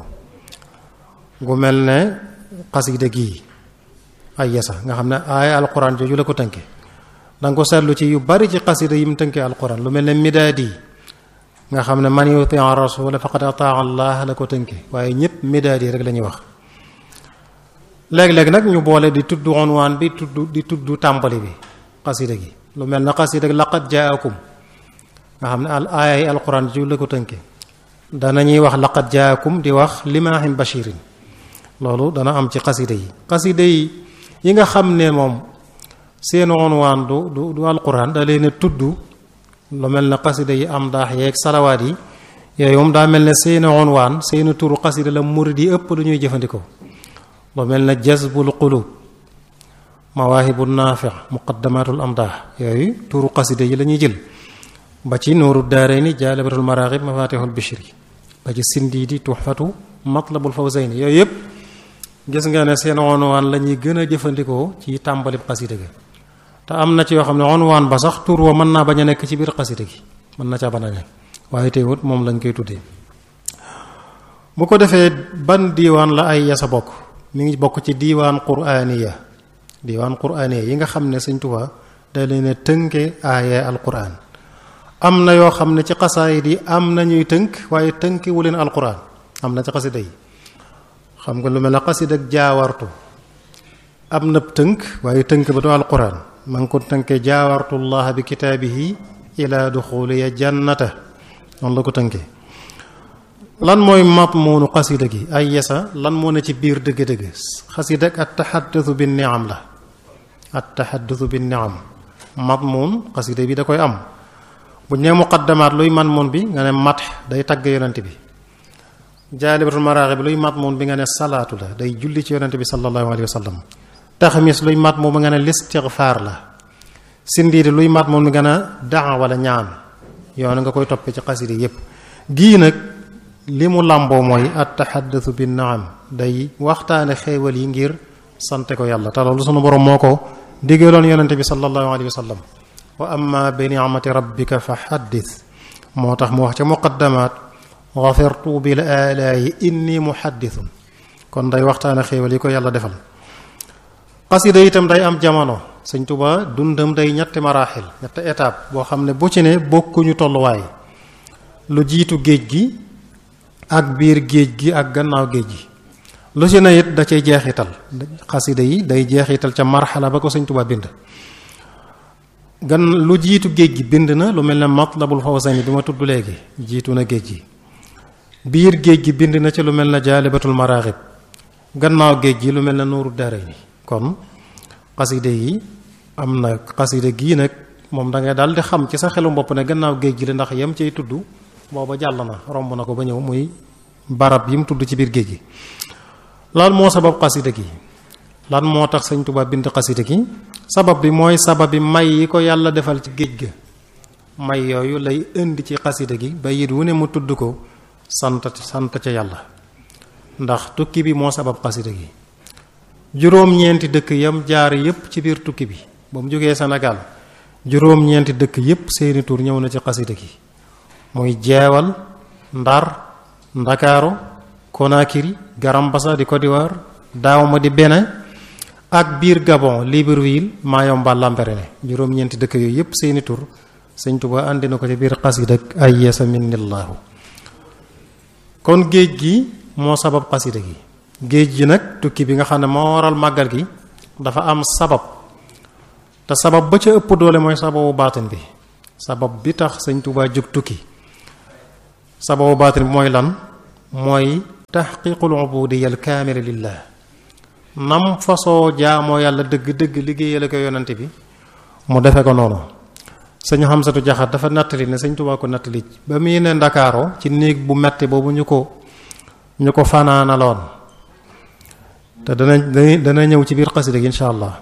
gu mel ne xasida gii ay yasa nga xam ne aaya alquran jooju la ko tënke danga ko seetlu ci yu bari ci xasida yi mu tënkee alquran lu mel ne midaadi nga xam ne man yuti rasula faqad ataa allah la ko tënke waaye ñëpp midaadi rek la ñuy wax léeg-léeg nag ñu boole di tudd unwaan bi tudd di tudd tàmbali bi xasida gi lu mel ne xasida laqad jaakum nga xam ne al aaya yi alquran jooju la ko tënke danañuy wax laqad jaakum di wax limaahin bashirin loolu dana am ci xasida yi xasida yi yi nga xam ne moom seen unwaan du du du alquran da leen a tudd lu mel ne xasida yi am daax yeeg salawaat yi yooyu moom daa mel ne seen unwaan seen turu xasida la murid yi ëpp lu ñuy jëfandikoo lu mel ne jazbul qulub mawaahibu naafi muqaddamatul amdaax yooyu turu xasida yi la ñuy jël ba ci nuuru daarayni jaalibatul maraaxib mafatihul bishri ba ci sindiidi tuxfatu matlabul fawzayni yooyu yëpp gis nga ne seen unwaan la ñuy gën a jëfandikoo ci tàmbali xasida gi te am na ci yoo xam ne unwaan ba sax tur wa mën naa bañ a nekk ci biir xasida gi mën na caa bañ a nekk waaye teewut moom lañ koy tuddee bu ko defee ban diiwaan la ay yasa bokk mi ngi bokk ci diiwaan quraaniya diiwaan quraaniya yi nga xam ne Sëñ Tuubaa da leen a tënke aaya alquran am na yoo xam ne ci xasaayid yi am na ñuy tënk waaye tënki wu leen alquran am na ci xasida yi xam nga lu mel ne xasida ak jaawartu am na tënk waaye tënk ba du alquran ma ngi ko tënkee jaawartullah bi kitaabihi ila duxuliya jannata noonu la ko tënkee lan mooy matmuunu xasida gi ay yesa lan moo ne ci biir dëgg-dëgg xasida ak at taxaddusu bi niam la at taxaddusu bi niam matmuun xasida bi da koy am bu ñu nee muqaddamaat luy matmuun bi nga ne mat day tagg yonent bi jaalibatul maraaxib bi luy matmuun bi nga ne salaatu la day julli ci yonent bi sallallahu alayhi wa sallam taxmis luy matmuun bi nga ne listigfaar la sindiidi luy matmuun bi nga ne daa wala ñaan yoon nga koy toppee ci xasida yépp gii nag li mu làmboo mooy at taxaddusu bi naam day waxtaane xéewal yi ngir sante ko yàlla te loolu sunu borom moo ko digaloon yonente bi sallallahu alayhi wa sallam wa amma bi ni'mati rabbika fa xaddis moo tax mu wax ca muqaddamaat gafirtu bil alaayi inni muhaddisun kon day waxtaane xéewal yi ko yàlla defal xasida itam day am jamono sëñ Tuubaa dundam day ñetti maraaxil ñetti étape boo xam ne bu ci ne bokkuñu tolluwaay lu jiitu géej gi ak biir géej gi ak gannaaw géej gi lu ci ne it da cay jeexital xasida yi day jeexital ca marxala ba ko sëñ Tuubaa bind gan lu jiitu géej gi bind na lu mel ne matlabul fawzayni bi ma tudd léegi jiitu na géej gi biir géej gi bind na ci lu mel ne jaalibatul maraaxib gannaaw géej gi lu mel ne nuuru daarayni kon xasida yi am na xasida gii nag moom da ngay daal di xam ci sa xelu bopp ne gannaaw géej gi la ndax yam cay tudd booba jàll na romb na ko ba ñëw muy barab yi mu tudd ci biir géej gi lan moo sabab xasida gi lan moo tax sëñ Tuubaa bind xasida gi sabab bi mooy sabab bi may yi ko yàlla defal ci géej ga may yooyu lay indi ci xasida gi ba yit wu ne mu tudd ko sant sant ca yàlla ndax tukki bi moo sabab xasida gi juróom-ñeenti dëkk yam jaar yépp ci biir tukki bi ba mu jógee Sénégal juróom-ñeenti dëkk yépp seeni tur ñëw na ci xasida gi muy jeewal ndar ndakaaru Conakry Garambassa di Côte d'Ivoire Dahomey di Bénin ak biir Gabon Libreville Mayomba Lambaréné juróom-ñeenti dëkk yooyu yépp seeni tur sëñ Tuubaa andi na ko ci biir xasida ak ay yeesa minnillaahu kon géej gi moo sabab xasida gi géej gi nag tukki bi nga xam ne moo waral màggal gi dafa am sabab te sabab ba ca ëpp doole mooy sababu baatin bi sabab bi tax sëñ Tuubaa jóg tukki sababu baatin bi mooy lan mooy taxqiqul ubudiyya al kaamila lillah nam fasoo jaamoo yàlla dëgg-dëgg liggéeyale ko yonante bi mu defe ko noonu sëñ Xamsatu Jaxat dafa nattali ne sëñ Tuubaa ko nattali ba muy ne Ndakaaro ci néeg bu metti boobu ñu ko ñu ko fanaanaloon te dana dana ñëw ci biir xasida gi insha allah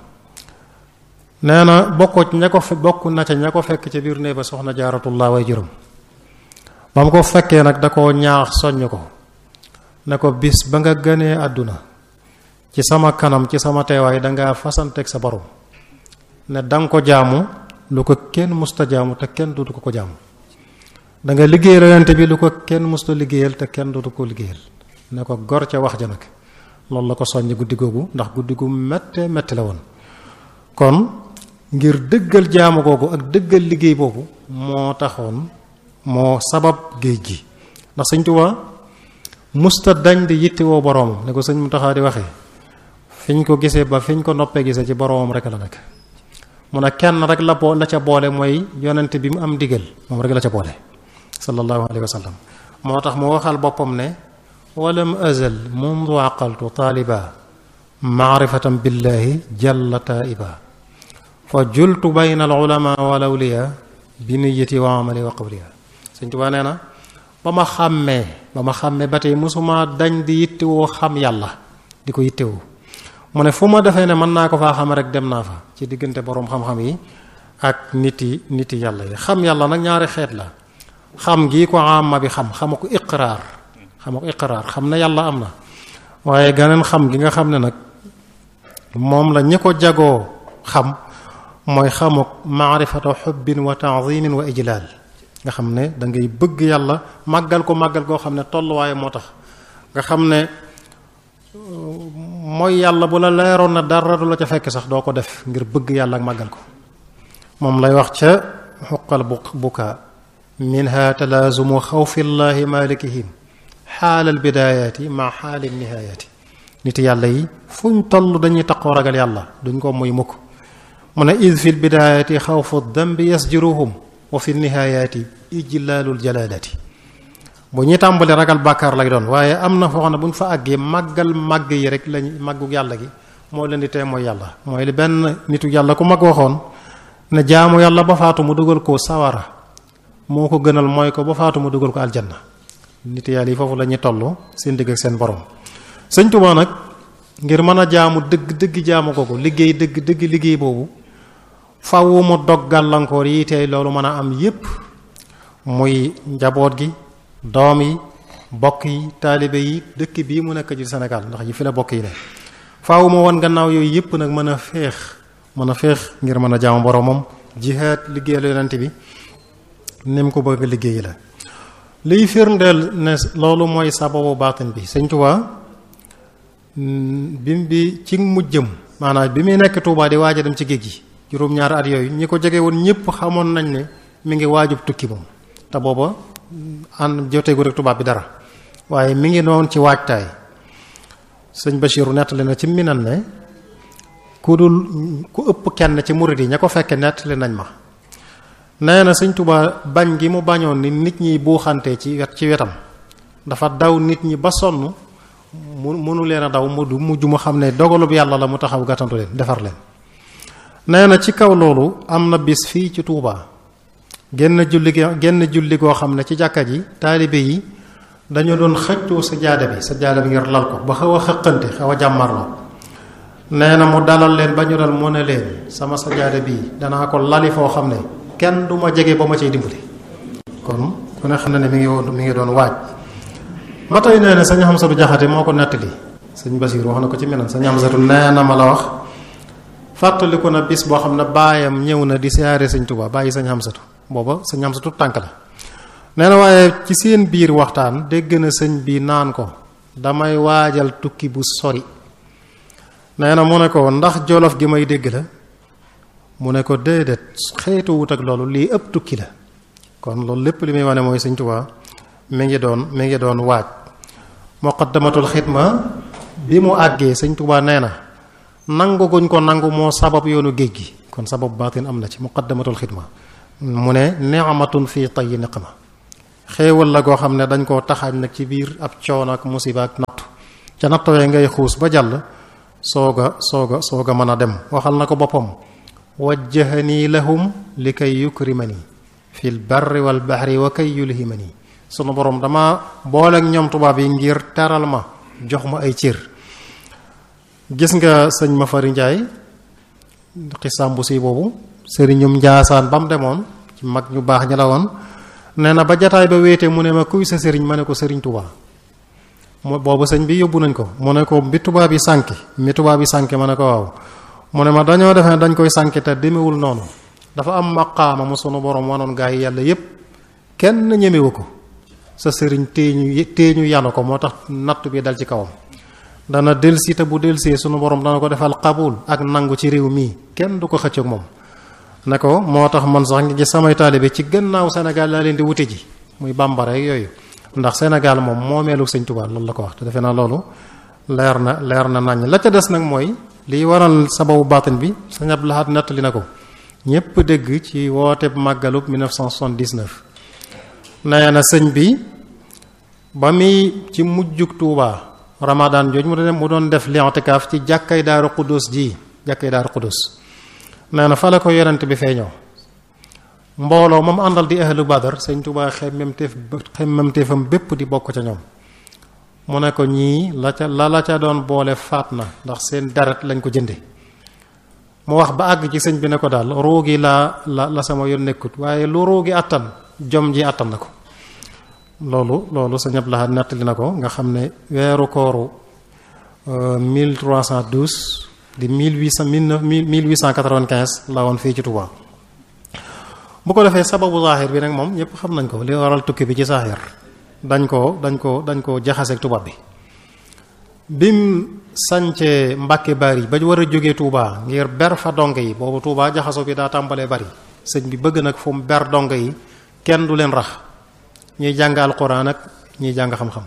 nee na bokk ña ko bokk na ca ña ko fekk ca biir néeg ba soxna Jaaratullah way juróom ba mu ko fekkee nag da koo ñaax soññ ko ne ko bis ba nga gënee àdduna ci sama kanam ci sama teewaay dangaa fasanteeg sa borom ne danga ko jaamu lu ko kenn musta jaamu te kenn dootu ko ko jaamu da nga liggéeyal yonent bi lu ko kenn musta liggéeyal te kenn dootu ko liggéeyal ne ko gor ca wax ja nag loolu la ko soññ guddi googu ndax guddi gu mette metti la woon kon ngir dëggal jaamu googu ak dëggal liggéey boobu moo taxoon moo sabab géej gi ndax sëñ Tuubaa musta dañ di yittewoo boroomam ne ko sëñ Muntaxaa di waxee fiñ ko gisee ba fiñ ko noppee gisee ci boroomam rek la nekk mu ne kenn rek la boo la ca boole mooy yonent bi mu am digal moom rek la ca boole sallallahu alayhi wa sallam moo tax mu waxal boppam ne walam azal mundu aqaltu taaliba maarifatan billahi jalla taiba fa jultu bayna al ulama wal awliya bi niyyati wa amali wa qawliya sëñ Tuubaa nee na ba ma xàmmee ba ma xàmmee ba tey mosuma dañ di yittewoo xam yàlla di ko yittewoo mu ne fu ma defee ne mën naa ko faa xam rek dem naa fa ci diggante boroom xam-xam yi ak nit yi nit yi yàlla yi xam yàlla nag ñaari xeet la xam gi ko amma bi xam xama ko iqraar xama ko iqraar xam ne yàlla am na waaye ganeen xam gi nga xam ne nag moom la ñi ko jagoo xam mooy xamuk maarifatu xubbin wa taazimin wa ijlaal nga xam ne da ngay bëgg yàlla màggal ko màggal goo xam ne tolluwaaye moo tax nga xam ne mooy yàlla bu la leeroon na dara du la ca fekk sax doo ko def ngir bëgg yàlla ak màggal ko moom lay wax ca xuqal bu bukaa minha talaazumu xawfillahi malikihim xaalal bidaayati ma xaalil nihaayati. nit yàlla yi fuñ toll dañuy taqoo ragal yàlla duñ ko muy mukk mu ne id fi lbidaayati xawfu dambi yasjuruhum wa fi nihaayati ijlaalul jalaalati. bu ñuy tàmbali ragal bàkkaar lay doon waaye am na foo xam ne bu ñu fa àggee màggal màgg yi rek lañ màggu yàlla gi moo leen di tee mooy yàlla. mooy li benn nitu yàlla ku mag waxoon ne jaamu yàlla ba faatu mu dugal ko sawara moo ko gënal mooy ko ba faatu mu dugal ko aljanna. nit yàlla yi foofu la ñuy toll seen digg ak seen borom. sëñ Tuubaa nag ngir mën a jaamu dëgg dëgg jaamu ko ko liggéey dëgg dëgg liggéey boobu faaw mu dog gàllankoor yi tey loolu mën a am yépp muy njaboot gi doom yi bokk yi taalibe yi dëkk bii mu nekk ci Sénégal ndax yi fi la bokk yi ne faaw mu won gannaaw yooyu yépp nag mën a féex mën a féex ngir mën a jaamu boromam jihaad liggéeyal yonent bi ni mu ko bëgg liggéey la. liy firndeel ne loolu mooy sababu baatin bi sëñ Tuubaa bi bi ci mujjëm maanaam bi muy nekk Tuubaa di waaj a dem ci géej gi juróom-ñaari at yooyu ñi ko jege woon ñëpp xamoon nañ ne mi ngi waajub tukki moom te booba ànd joteegu rek tubaab bi dara waaye mi ngi noonu ci waajtaay. sëñ Bachiru nettali na ci minan ne ku dul ku ëpp kenn ci murid yi ña ko fekke nettali nañ ma nee na sëñ Tuubaa bañ gi mu bañoon ni nit ñi buuxante ci wet ci wetam dafa daw nit ñi ba sonn mu mënu leen a daw mu du mujj mu xam ne dogalub yàlla la mu taxaw gàttantu leen defar leen. nee na ci kaw loolu am na bis fii ci Tuubaa genn julli genn julli goo xam ne ci jàkka ji taalibe yi dañu doon xëccoo sa jaada bi sa jaada bi ngir lal ko ba xaw a xëqante xaw a jàmmarloo. nee na mu dalal leen ba ñu dal mu ne leen sama sa jaada bii danaa ko lali foo xam ne kenn du ma jege ba ma cay dimbali. kon ku ne xam na ne mi ngi woon mi ngi doon waaj. ba tey nee na sëñ Amsatu Jaxate moo ko nettali sëñ Basiir wax na ko ci meneen sëñ Amsatu nee na ma la wax fàttaliku na bis boo xam ne baayam ñëw na di siyaare sëñ Tuubaa bàyyi sëñ Amsatu booba sëñ Amsatu tànk la. nee na waaye ci seen biir waxtaan dégg na sëñ bi naan ko damay waajal tukki bu sori. nee na mu ne ko ndax jolof gi may dégg la mu ne ko déedéet xeetu wut ak loolu lii ëpp tukki la. kon loolu lépp li muy wane mooy sëñ Tuubaa mi ngi doon mi ngi doon waaj. muqaddamatul xidma bi mu àggee sëñ Tuubaa nee na nangu guñ ko nangu moo sabab yoonu géej gi kon sabab baatin am na ci muqaddamatul xidma mu ne ni'matun fii tayyi niqma xéewal la goo xam ne dañ koo taxaaj nag ci biir ab coono ak musiba ak nattu ca nattooyee ngay xuus ba jàll sooga sooga sooga mën a dem waxal na ko boppam wajjahanii lahum li kay yukrimani fil barri wal bahri wa kay yulhimani sunu borom dama booleeg ñoom tubaab yi ngir teral ma jox ma ay cër. gis nga sëñ Mafari Njaay xisaam bu si boobu sëriñum Njaasaan ba mu demoon ci mag ñu baax ñi la woon nee na ba jataay ba wéete mu ne ma kuy sa sëriñ ma ne ko sëriñ Tuubaa mu boobu sëñ bi yóbbu nañ ko mu ne ko bi tubaab yi sànki mi tubaab yi sànki ma ne ko waaw mu ne ma dañoo defee dañ koy sànki te demewul noonu dafa am maqaama mu sunu borom wanoon gaa yi yàlla yépp kenn ñemewu ko sa sëriñ téeñu téeñu yanu ko moo tax natt bi dal ci kawam dana delsi te bu delsee sunu borom dana ko defal qabul ak nangu ci réew mii kenn du ko xëccoog moom ne ko moo tax man sax ngi gis samay taalibe ci gannaaw Sénégal laa leen di wute ji muy bambara yooyu ndax Sénégal moom moomeelu sëñ Tuubaa loolu la ko wax te defe naa loolu leer na leer na nañ la ca des nag mooy liy waral sababu baatin bi sëñ Abdou Lahad nettali na ko ñépp dégg ci woote màggalub mille neuf cent soixante-dix-neuf nee na sëñ bi ba muy ci mujjug Tuubaa Ramadan jooj mu doon def li'tikaaf ci jàkkay Daaru Xuddus ji jàkkay Daaru Xuddus nee na fa la ko yonent bi feeñoo mbooloo moom àndal di ahlu Badar sëñ Tuubaa xemmemteef xemmemteefam bépp di bokk ca ñoom mu ne ko ñii la ca la la ca doon boole faat na ndax seen deret lañ ko jënde mu wax ba àgg ci sëñ bi ne ko daal ruugi laa la la sama yoon nekkut waaye lu ruugi attan jom ji attan na ko loolu loolu sëñ Abdou Lahad nettali na ko nga xam ne weeru kooru mille trois cent douze di mille huit cent mille huit cent quatre-vingt-quinze la woon fii ci Touba. bu ko defee sababu zahir bi nag moom ñëpp xam nañ ko li waral tukki bi ci zahir dañ ko dañ ko dañ ko jaxaseeg tubaab bi bim sancee Mbàkke Bari ba war a jógee Touba ngir ber fa donge yi boobu Touba jaxaso bi daa tàmbalee bari sëñ bi bëgg nag fu mu ber donge yi kenn du leen rax ñuy jàng alquran ak ñuy jàng xam-xam.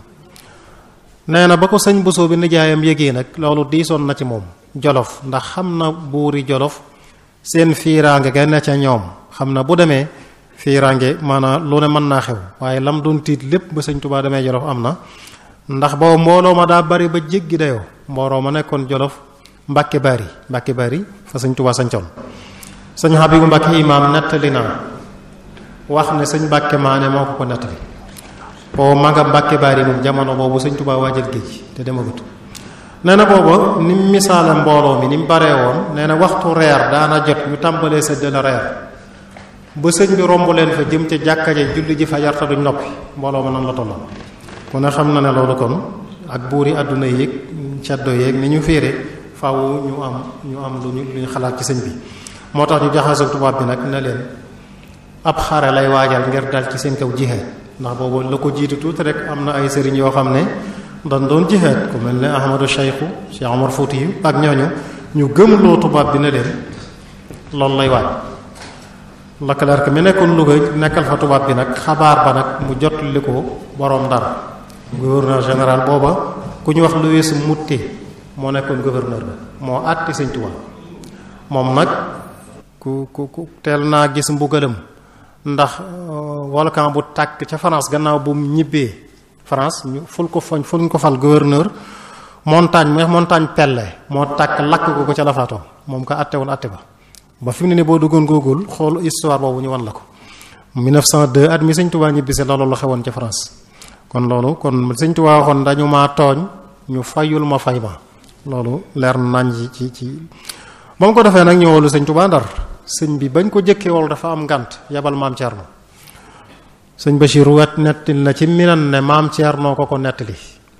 nee na ba ko sëñ Bousso bi nijaayam yëgee nag loolu diisoon na ci moom jolof ndax xam na buuri jolof seen fiiraange ga ne ca ñoom xam na bu demee fiiraange maanaam lu ne mën naa xew waaye lam doon tiit lépp ba sëñ Tuubaa demee jolof am na ndax boobu mbooloo ma daa bari ba jéggi dayoo mbooloo ma nekkoon jolof Mbàkke Bari Mbàkke Bari fa sëñ Tuubaa sañcoon sëñ Habibu Mbàkke imaam nettali naa wax ne sëñ Mbàkke Maane moo ko ko nettali boobu maga Mbàkke Bari moom jamono boobu sëñ Tuubaa waajal géej te demagut nee na booba ni mu misaale mbooloo mi ni mu baree woon nee na waxtu reer daana jot ñu tàmbalee séddale reer ba sëñ bi romb leen fa jëm ca jàkka ja julli ji fa yarta duñ noppi mbooloo ma nan la tolloon ku ne xam na ne loolu kon ak buuri àdduna yéeg ceddo yéeg ni ñu féere faaw ñu am ñu am lu ñu lu ñu xalaat ci sëñ bi moo tax ñu jaxasoo tubaab bi nag ne leen ab xare lay waajal ngir dal ci seen kaw jihaad ndax boobu la ko jiitu tuuti rek am na ay sëriñ yoo xam ne dañ doon jihaad ku mel ne Ahmadou Cheikhu Cheikh Omar Fouti yu ak ñooñu ñu gëmloo tubaab bi ne leen loolu lay waaj Leclerc mi nekkoon Louga nekkal fa tubaab bi nag xabaar ba nag mu jot li ko boroom Ndar gouverneur général booba ku ñu wax Louis Moutet moo nekkoon gouverneur ba moo àtti sëñ Tuubaa moom nag ku ku ku teel naa gis mbugalam ndax volcan bu tàkk ca France gannaaw bu mu ñibbee France ñu ful ko fañ ful ko fal gouverneur montagne mu montagne Pelle moo tàkk lakk ko ko ca la faatoon moom ko àtte woon àtte ba ba fi mu ne nii boo duggoon Google xool histoire boobu ñu wan la ko mille neuf cent deux at mi sëñ Tuubaa ñibbisi loolu la xewoon ca France kon loolu kon sëñ Tuubaa waxoon dañu maa tooñ ñu fayul ma fay ma loolu leer nañ ci ci ba mu ko defee nag ñëwalu sëñ Tuubaa Ndar sëñ bi bañ ko jëkkee wol dafa am ngànt yabal maam Thierno sëñ Bachir wet nettali na ci minan ne maam Thierno ko ko nettali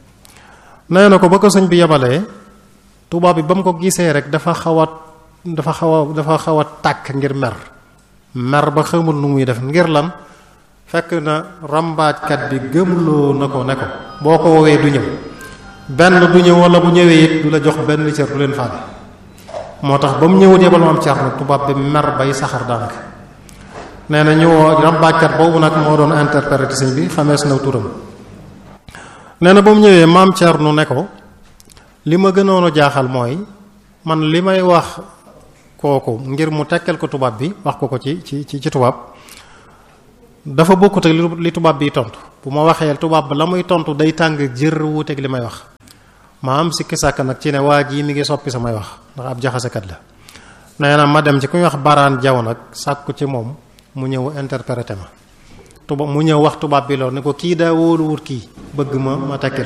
nee na ko ba ko sëñ bi yabalee tubaab bi ba mu ko gisee rek dafa xaw a dafa xaw a dafa xaw a tàkk ngir mer mer ba xamul nu muy def ngir lan fekk na rambaajkat bi gëmloo na ko ne ko boo ko woowee du ñëw benn du ñëw wala bu ñëwee it du la jox benn cër du leen faale moo tax ba mu ñëwut yebal maam Thierno tubaab bi mer bay saxar daanaka nee na ñëwoo rambaajkat boobu nag moo doon interpréter sëñ bi xamees na turam nee na ba mu ñëwee maam Thierno ne ko li ma gënoon a jaaxal mooy man li may wax kooku ngir mu tekkal ko tubaab bi wax ko ko ci ci ci tubaab dafa bokkut ak li tubaab bi tontu bu ma waxee tubaab ba la muy tontu day tàng jër wuuteeg li may wax ma am sikki sàkk nag ci ne waa jii mi ngi soppi samay wax ndax ab jaxasekat la nee na ma dem ci ku ñuy wax baraan jaw nag sàkku ci moom mu ñëw interpréter ma tubaab mu ñëw wax tubaab bi loolu ne ko kii daa wóolu wut kii bëgg ma ma tekkil